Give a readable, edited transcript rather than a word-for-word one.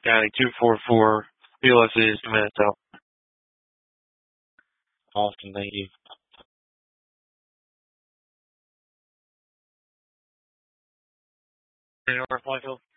County 244. PLC is 2 minutes out. Awesome, thank you. North Michael.